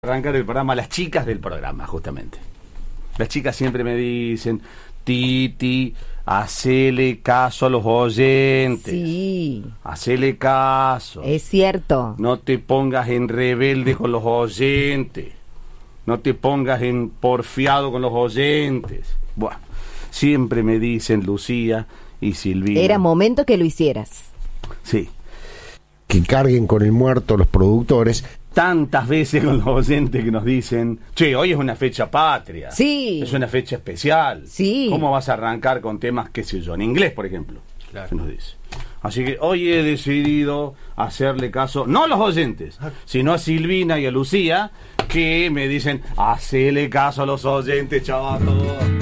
Arrancar el programa, las chicas del programa, justamente. Las chicas siempre me dicen, Titi, hacele caso a los oyentes. Sí. Hacele caso. Es cierto. No te pongas en rebelde con los oyentes. No te pongas en porfiado con los oyentes. Bueno, siempre me dicen Lucía y Silvina. Era momento que lo hicieras. Sí. Que carguen con el muerto los productores. Tantas veces con los oyentes que nos dicen, che, hoy es una fecha patria. Sí. Es una fecha especial. Sí. ¿Cómo vas a arrancar con temas, qué sé yo, en inglés, por ejemplo? Claro. Se nos dice. Así que hoy he decidido hacerle caso, no a los oyentes, sino a Silvina y a Lucía, que me dicen, hacele caso a los oyentes, chavato.